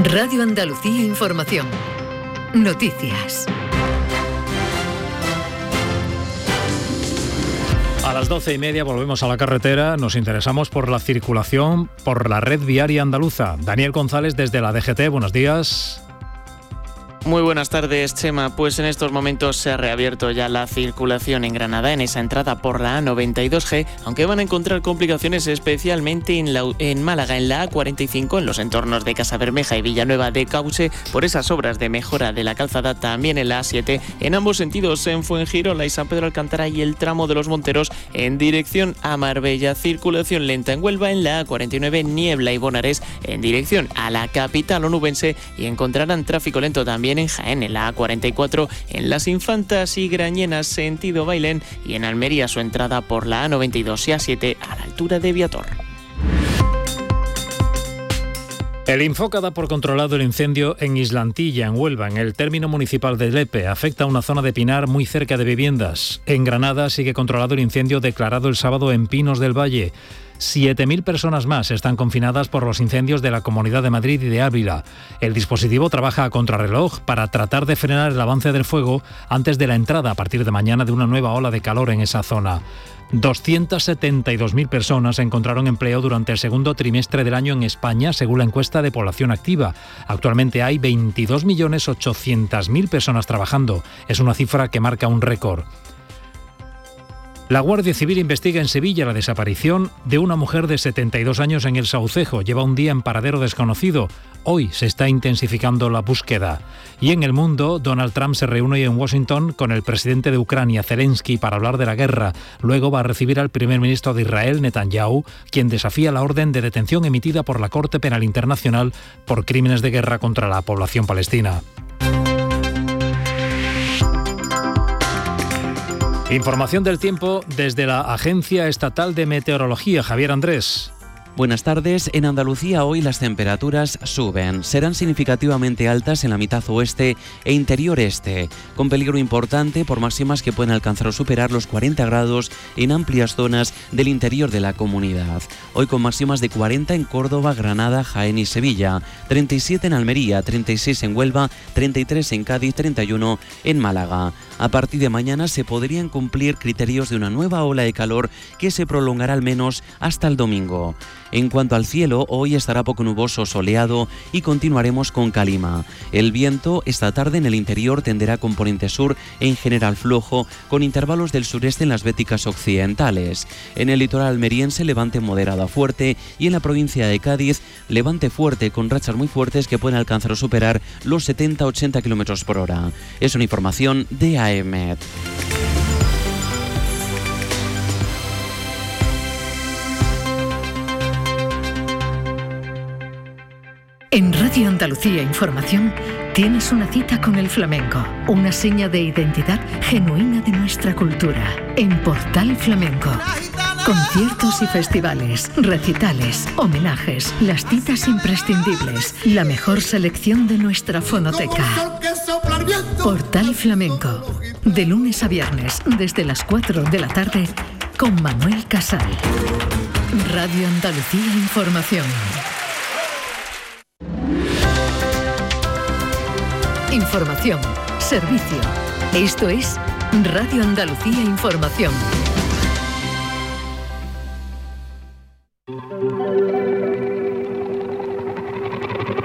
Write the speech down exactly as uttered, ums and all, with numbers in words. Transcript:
Radio Andalucía Información. Noticias. A las doce y media volvemos a la carretera. Nos interesamos por la circulación por la red viaria andaluza. Daniel González desde la D G T. Buenos días. Muy buenas tardes, Chema. Pues en estos momentos se ha reabierto ya la circulación en Granada, en esa entrada por la A noventa y dos G, aunque van a encontrar complicaciones especialmente en, la, en Málaga, en la A cuarenta y cinco, en los entornos de Casabermeja y Villanueva de Cauce, por esas obras de mejora de la calzada, también en la A siete, en ambos sentidos, en Fuengirola y San Pedro Alcántara, y el tramo de los Monteros en dirección a Marbella. Circulación lenta en Huelva, en la A cuarenta y nueve, Niebla y Bonares, en dirección a la capital onubense, y encontrarán tráfico lento también en Jaén, en la A cuarenta y cuatro, en Las Infantas y Grañenas sentido Bailén, y en Almería su entrada por la A noventa y dos y A siete a la altura de Viator. El Infoca da por controlado el incendio en Islantilla, en Huelva, en el término municipal de Lepe. Afecta a una zona de pinar muy cerca de viviendas. En Granada sigue controlado el incendio declarado el sábado en Pinos del Valle. siete mil personas más están confinadas por los incendios de la Comunidad de Madrid y de Ávila. El dispositivo trabaja a contrarreloj para tratar de frenar el avance del fuego antes de la entrada a partir de mañana de una nueva ola de calor en esa zona. doscientas setenta y dos mil personas encontraron empleo durante el segundo trimestre del año en España, según la encuesta de población activa. Actualmente hay veintidós millones ochocientas mil personas trabajando. Es una cifra que marca un récord. La Guardia Civil investiga en Sevilla la desaparición de una mujer de setenta y dos años en El Saucejo. Lleva un día en paradero desconocido. Hoy se está intensificando la búsqueda. Y en el mundo, Donald Trump se reúne en Washington con el presidente de Ucrania, Zelensky, para hablar de la guerra. Luego va a recibir al primer ministro de Israel, Netanyahu, quien desafía la orden de detención emitida por la Corte Penal Internacional por crímenes de guerra contra la población palestina. Información del tiempo desde la Agencia Estatal de Meteorología. Javier Andrés. Buenas tardes. En Andalucía hoy las temperaturas suben. Serán significativamente altas en la mitad oeste e interior este, con peligro importante por máximas que pueden alcanzar o superar los cuarenta grados en amplias zonas del interior de la comunidad. Hoy con máximas de cuarenta en Córdoba, Granada, Jaén y Sevilla, treinta y siete en Almería, treinta y seis en Huelva, treinta y tres en Cádiz, treinta y uno en Málaga. A partir de mañana se podrían cumplir criterios de una nueva ola de calor que se prolongará al menos hasta el domingo. En cuanto al cielo, hoy estará poco nuboso, soleado y continuaremos con calima. El viento esta tarde en el interior tenderá a componente sur, en general flojo, con intervalos del sureste en las béticas occidentales. En el litoral almeriense, levante moderado a fuerte, y en la provincia de Cádiz, levante fuerte con rachas muy fuertes que pueden alcanzar o superar los setenta a ochenta kilómetros por hora. Es una información de A E M E T. En Radio Andalucía Información tienes una cita con el flamenco, una seña de identidad genuina de nuestra cultura. En Portal Flamenco, conciertos y festivales, recitales, homenajes, las citas imprescindibles, la mejor selección de nuestra fonoteca. Portal Flamenco, de lunes a viernes desde las cuatro de la tarde con Manuel Casal. Radio Andalucía Información. Información, servicio. Esto es Radio Andalucía Información.